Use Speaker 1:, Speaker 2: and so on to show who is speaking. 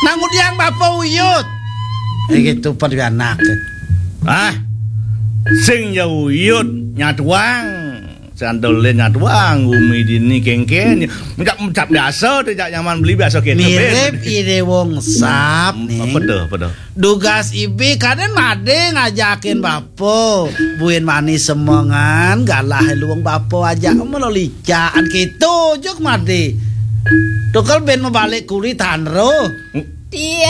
Speaker 1: Nang udiang bapak uyut. Gitu perwianak.
Speaker 2: Sing ya uyut nyatuang. Sandole nyatuang umi dini kengken. Mencap biasa tidak nyaman beli biasa kene.
Speaker 1: Mirip ide wong sap nih.
Speaker 2: Apa tuh?
Speaker 1: Dugas ibi kaden made ngajakin bapo. Buin manis semongan galah luang bapo aja melolicaan gitu juk made. Tukal ben membalik kulit hanro.
Speaker 3: Iya.